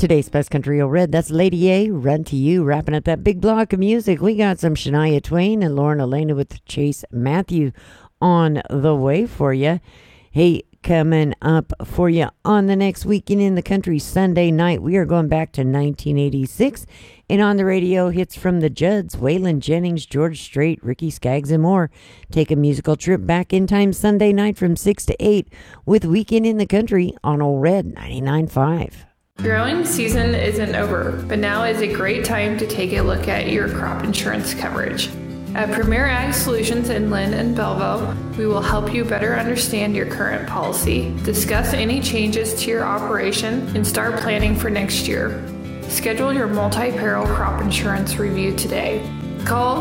Today's Best Country O Red, that's Lady A, Run to You. Wrapping up that big block of music, we got some Shania Twain and Lauren Elena with Chase Matthew on the way for you. Hey, coming up for you on the next Weekend in the Country Sunday night, we are going back to 1986. And on the radio, hits from the Judds, Waylon Jennings, George Strait, Ricky Skaggs, and more. Take a musical trip back in time Sunday night from 6 to 8 with Weekend in the Country on Old Red 99.5. Growing season isn't over, but now is a great time to take a look at your crop insurance coverage. At Premier Ag Solutions in Lynn and Belleville, we will help you better understand your current policy, discuss any changes to your operation, and start planning for next year. Schedule your multi-peril crop insurance review today. Call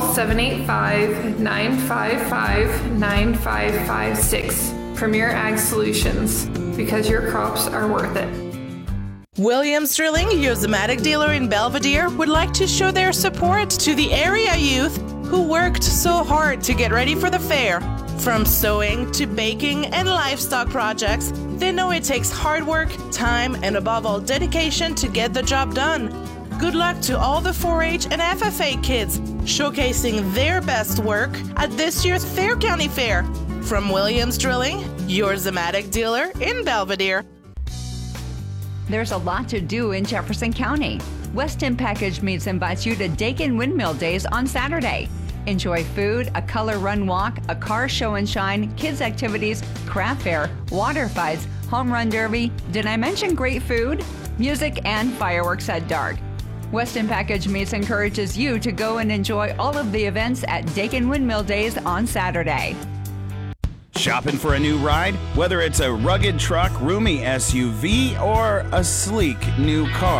785-955-9556. Premier Ag Solutions, because your crops are worth it. Williams Drilling, your Zematic dealer in Belvedere, would like to show their support to the area youth who worked so hard to get ready for the fair. From sewing to baking and livestock projects, they know it takes hard work, time, and above all, dedication to get the job done. Good luck to all the 4-H and FFA kids showcasing their best work at this year's Fair County Fair. From Williams Drilling, your Zematic dealer in Belvedere. There's a lot to do in Jefferson County. Weston Package Meats invites you to Dakin Windmill Days on Saturday. Enjoy food, a color run walk, a car show and shine, kids activities, craft fair, water fights, home run derby. Did I mention great food? Music and fireworks at dark. Weston Package Meats encourages you to go and enjoy all of the events at Dakin Windmill Days on Saturday. Shopping for a new ride? Whether it's a rugged truck, roomy SUV, or a sleek new car.